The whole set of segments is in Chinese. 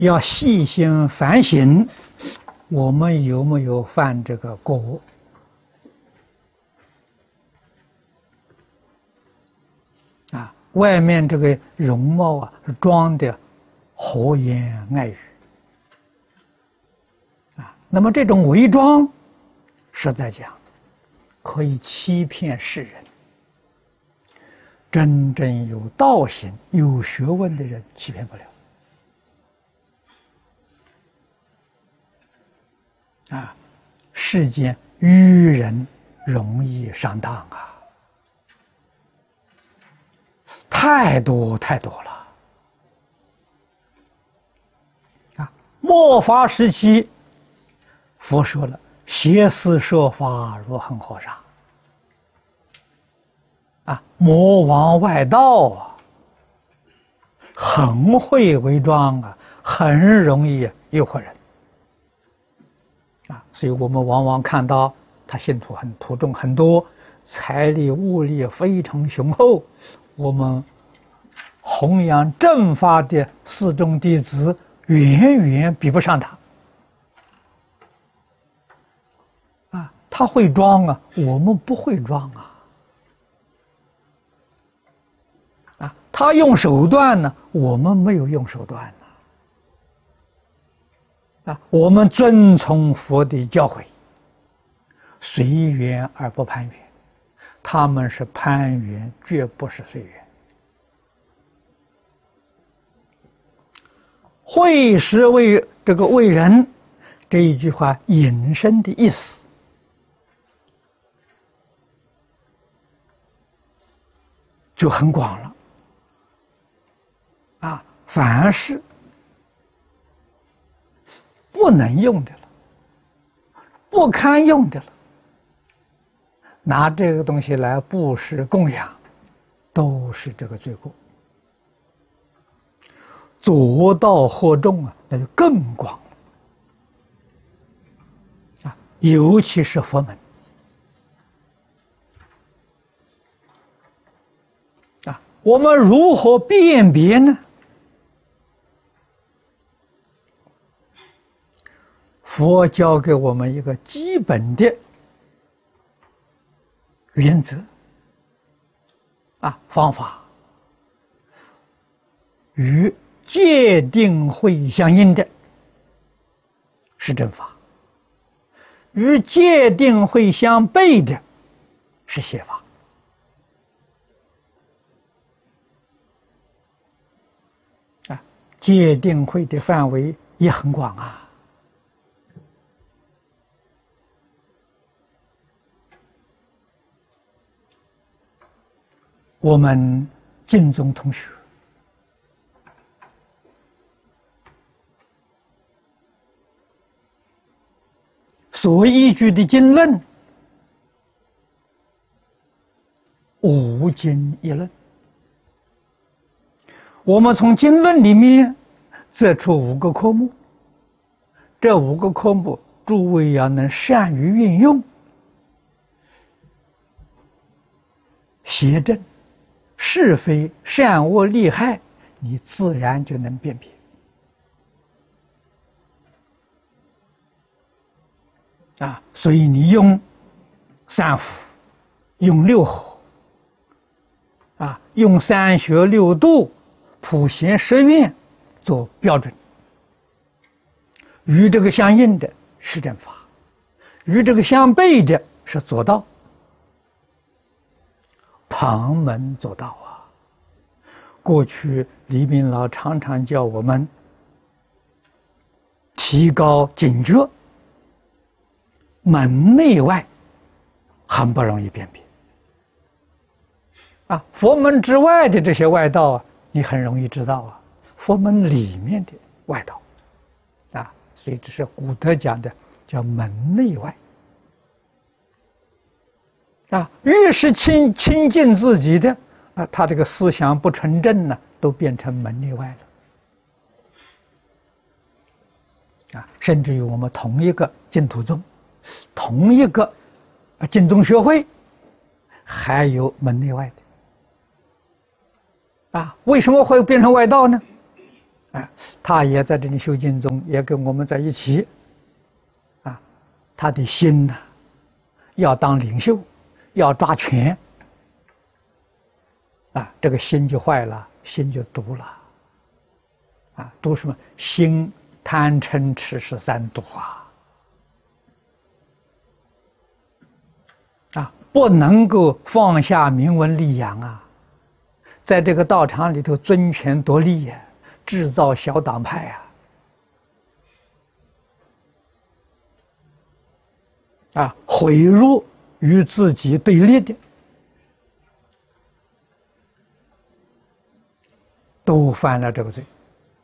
要细心反省，我们有没有犯这个过？外面这个容貌是装的和颜爱语那么这种伪装，实在讲，可以欺骗世人。真正有道行、有学问的人，欺骗不了。世间愚人容易上当太多太多了。末法时期，佛说了，邪思设法如恒河沙。魔王外道很会伪装很容易诱惑人所以我们往往看到他信徒徒众很多，财力物力非常雄厚，我们弘扬正法的四众弟子远远比不上他他会装我们不会装他用手段呢，我们没有用手段我们遵从佛的教诲，随缘而不攀缘，他们是攀缘，绝不是随缘。会时为这个为人这一句话引申的意思，就很广了。凡是不能用的了，不堪用的了，拿这个东西来布施供养，都是这个罪过。左道惑众那就更广了尤其是佛门我们如何辨别呢？佛教给我们一个基本的原则方法，与戒定慧相应的是正法，与戒定慧相悖的是邪法。戒定慧的范围也很广我们净宗同学所依据的经论，五经一论，我们从经论里面择出5个科目，这5个科目诸位要能善于运用，邪正是非善恶利害，你自然就能辨别所以你用三福，用六和用三学六度普贤十愿做标准，与这个相应的是正法，与这个相悖的是左道，旁门左道过去李炳老常常叫我们提高警觉，门内外很不容易辨别佛门之外的这些外道你很容易知道佛门里面的外道所以这是古德讲的叫门内外越是亲近自己的他这个思想不纯正呢，都变成门内外了甚至于我们同一个净土宗，同一个净宗学会，还有门内外的为什么会变成外道呢？ 啊，他也在这里修经中，也跟我们在一起，啊，他的心呢，要当领袖，要抓权，啊，这个心就坏了，心就毒了，啊，毒什么？心贪嗔痴是三毒啊，不能够放下名闻利养啊，在这个道场里头争权夺利呀，制造小党派啊，毁辱与自己对立的，都犯了这个罪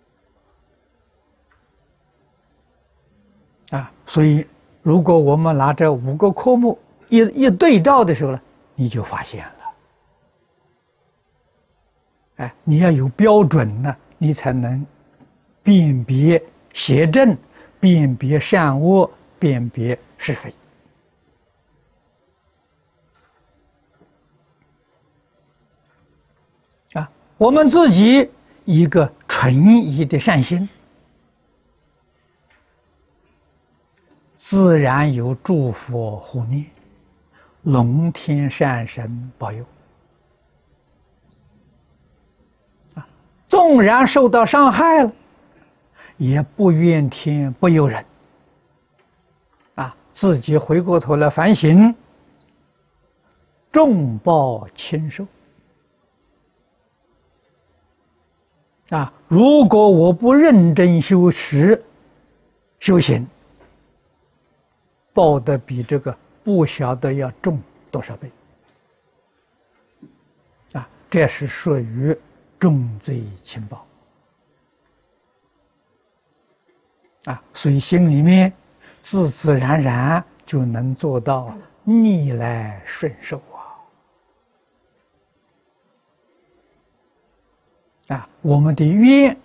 啊！所以，如果我们拿这5个科目一对照的时候呢，你就发现了，哎，你要有标准呢，你才能辨别邪正，辨别善恶，辨别是非。啊，我们自己一个纯一的善心，自然有诸佛护念，龙天善神保佑。纵然受到伤害了，也不怨天不尤人，啊，自己回过头来反省，重报轻受。啊，如果我不认真修持、修行，报的比这个不晓得要重多少倍。啊，这是属于重罪轻报。啊，所以心里面自自然然就能做到逆来顺受啊，我们的冤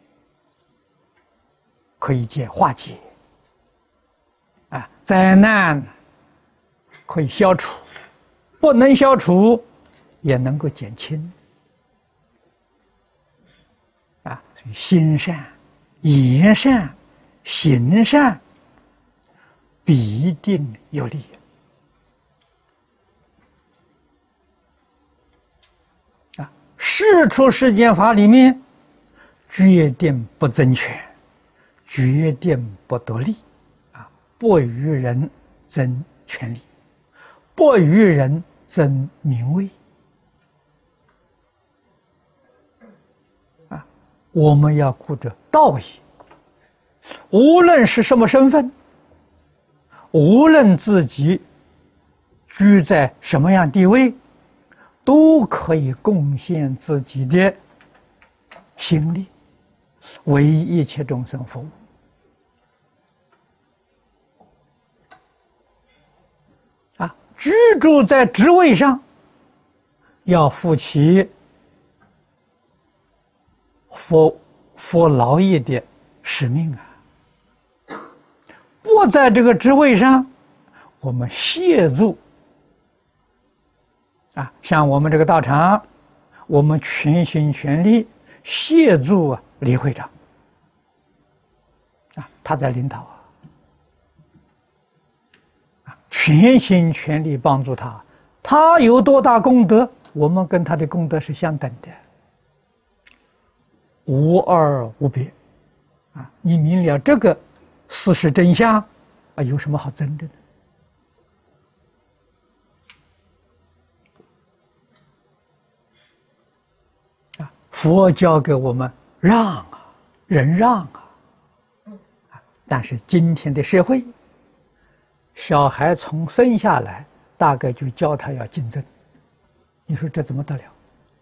可以化解，啊，灾难可以消除，不能消除也能够减轻。啊，所以心善、言善、行善，必定有利。啊，世出世间法里面，决定不争权，决定不夺利，啊，不与人争权利，不与人争名位。啊，我们要顾着道义。无论是什么身份，无论自己居在什么样地位，都可以贡献自己的心力，为一切众生服务。啊，居住在职位上，要负起服劳役的使命啊。不在这个职位上，我们协助啊，像我们这个道场，我们全心全力协助李会长啊，他在领导啊，全心全力帮助他，他有多大功德，我们跟他的功德是相等的，无二无别啊！你明了这个事实真相啊，有什么好争的呢？啊，佛教给我们让啊，忍让啊，但是今天的社会，小孩从生下来，大概就教他要竞争，你说这怎么得了？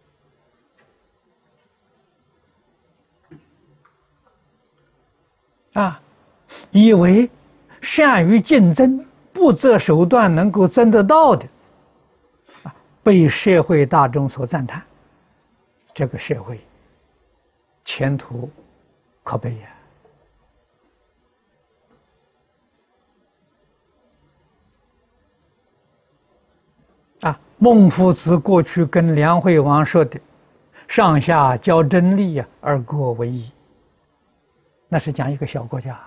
啊，以为善于竞争、不择手段能够争得到的，啊，被社会大众所赞叹，这个社会前途可悲呀！啊，孟夫子过去跟梁惠王说的“上下交争利呀，而国为宜”， 那是讲一个小国家。